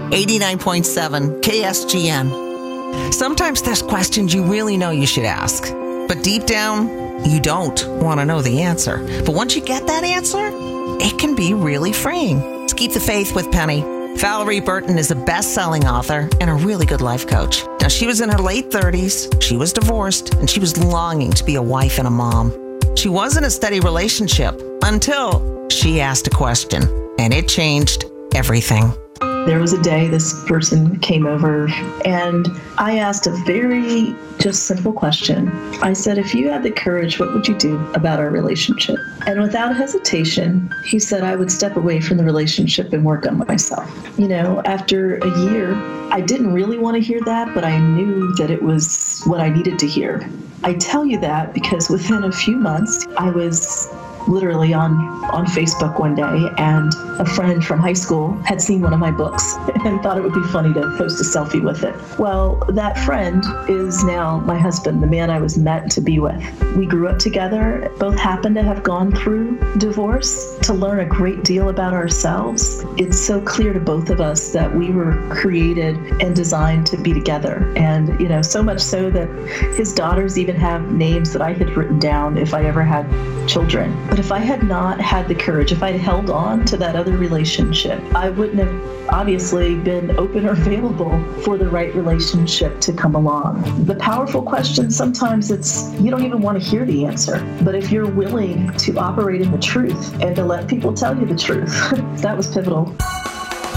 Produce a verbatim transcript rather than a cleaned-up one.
eighty-nine point seven K S G N. Sometimes there's questions you really know you should ask, but deep down, you don't want to know the answer. But once you get that answer, it can be really freeing. Let's keep the faith with Penny. Valerie Burton is a best-selling author and a really good life coach. Now, she was in her late thirties, she was divorced, and she was longing to be a wife and a mom. She was in a steady relationship until she asked a question, and it changed everything. There was a day this person came over and I asked a very just simple question. I said, if you had the courage, what would you do about our relationship? And without hesitation, he said, I would step away from the relationship and work on myself. You know, after a year, I didn't really want to hear that, but I knew that it was what I needed to hear. I tell you that because within a few months, I was literally on, on Facebook one day, and a friend from high school had seen one of my books and thought it would be funny to post a selfie with it. Well, that friend is now my husband, the man I was meant to be with. We grew up together, both happened to have gone through divorce to learn a great deal about ourselves. It's so clear to both of us that we were created and designed to be together. And, you know, so much so that his daughters even have names that I had written down if I ever had children. But if I had not had the courage, if I'd held on to that other relationship, I wouldn't have obviously been open or available for the right relationship to come along. The powerful question, sometimes it's, you don't even want to hear the answer. But if you're willing to operate in the truth and to let people tell you the truth, that was pivotal.